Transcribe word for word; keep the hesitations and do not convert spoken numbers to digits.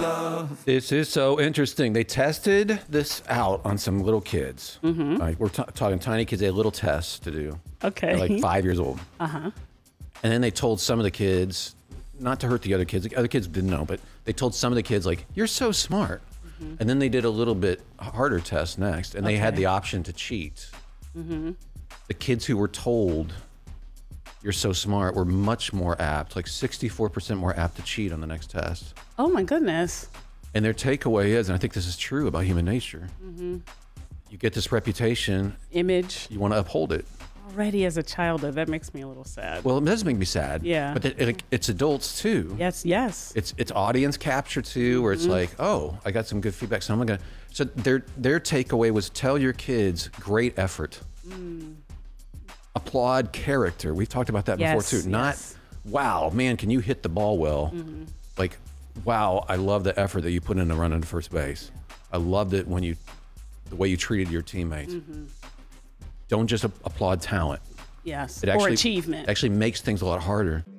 love. This is so interesting. They tested this out on some little kids. Mm-hmm. Like we're t- talking tiny kids. They had little tests to do. Okay. They're like five years old. Uh-huh. And then they told some of the kids, not to hurt the other kids. The other kids didn't know, but they told some of the kids, like, you're so smart. Mm-hmm. And then they did a little bit harder test next, and they Okay. had the option to cheat. Mm-hmm. The kids who were told, you're so smart, were much more apt, like sixty-four percent more apt to cheat on the next test. Oh my goodness. And their takeaway is, and I think this is true about human nature, mm-hmm. you get this reputation, Image. you want to uphold it. Already as a child, though, that makes me a little sad. Well, it does make me sad. Yeah. But it, it, it's adults too. Yes, yes. It's it's audience capture too, where it's Mm-hmm. like, oh, I got some good feedback, so I'm gonna. So their their takeaway was tell your kids great effort, Mm. applaud character. We've talked about that Yes, before too. Not, yes. wow, man, can you hit the ball well? Mm-hmm. Like, wow, I love the effort that you put into running to first base. I loved it when you, the way you treated your teammates. Mm-hmm. Don't just a- applaud talent. Yes. It actually, or achievement. It actually makes things a lot harder.